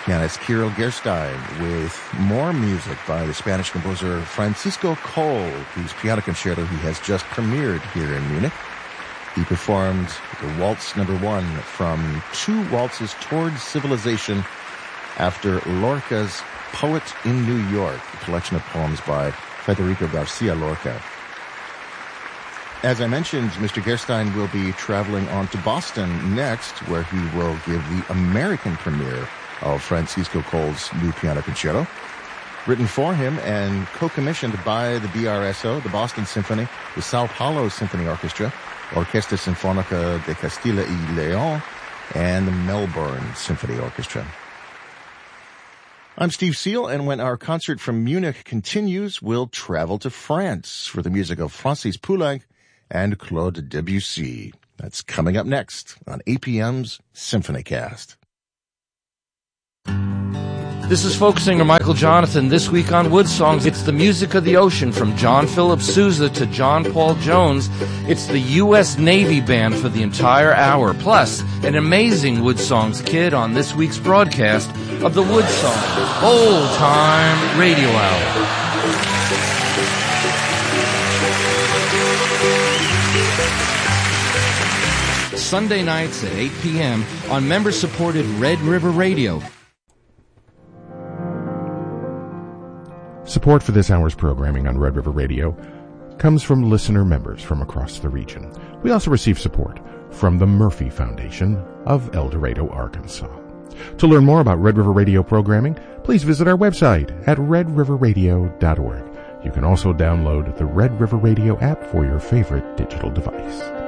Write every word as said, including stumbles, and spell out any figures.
pianist Kirill Gerstein with more music by the Spanish composer Francisco Coll, whose piano concerto he has just premiered here in Munich. He performed the Waltz Number One from Two Waltzes Towards Civilization after Lorca's Poet in New York, a collection of poems by Federico Garcia Lorca. As I mentioned, Mister Gerstein will be traveling on to Boston next, where he will give the American premiere of Francisco Coll's new piano concerto, written for him and co-commissioned by the B R S O, the Boston Symphony, the Sao Paulo Symphony Orchestra, Orquesta Sinfónica de Castilla y León, and the Melbourne Symphony Orchestra. I'm Steve Seal, and when our concert from Munich continues, we'll travel to France for the music of Francis Poulenc and Claude Debussy. That's coming up next on A P M's SymphonyCast. This is folk singer Michael Jonathan. This week on Wood Songs, it's the music of the ocean from John Philip Sousa to John Paul Jones. It's the U S Navy Band for the entire hour, plus an amazing Wood Songs kid on this week's broadcast of the Wood Songs Old Time Radio Hour. Sunday nights at eight p.m. on member-supported Red River Radio. Support for this hour's programming on Red River Radio comes from listener members from across the region. We also receive support from the Murphy Foundation of El Dorado, Arkansas. To learn more about Red River Radio programming, please visit our website at red river radio dot org. You can also download the Red River Radio app for your favorite digital device.